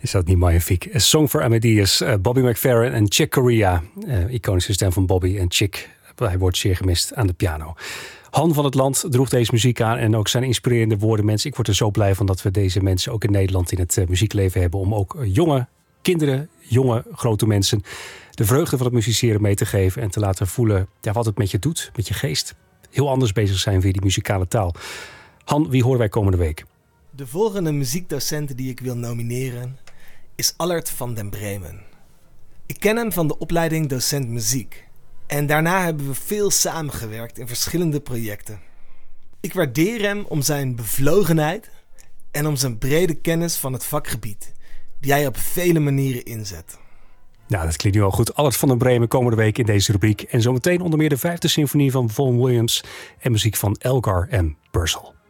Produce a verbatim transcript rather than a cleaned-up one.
Is dat niet magnifiek? A Song for Amadeus, uh, Bobby McFerrin en Chick Corea. Uh, iconische stem van Bobby en Chick. Hij wordt zeer gemist aan de piano. Han van het Land droeg deze muziek aan en ook zijn inspirerende woorden. Mensen, ik word er zo blij van dat we deze mensen ook in Nederland in het uh, muziekleven hebben. Om ook uh, jonge kinderen, jonge grote mensen de vreugde van het musiceren mee te geven. En te laten voelen ja, wat het met je doet, met je geest. Heel anders bezig zijn via die muzikale taal. Han, wie horen wij komende week? De volgende muziekdocent die ik wil nomineren is Allert van den Bremen. Ik ken hem van de opleiding docent muziek. En daarna hebben we veel samengewerkt in verschillende projecten. Ik waardeer hem om zijn bevlogenheid en om zijn brede kennis van het vakgebied, die hij op vele manieren inzet. Nou, dat klinkt nu al goed. Allert van den Bremen komende week in deze rubriek. En zometeen onder meer de vijfde symfonie van Vaughan Williams en muziek van Elgar en Purcell.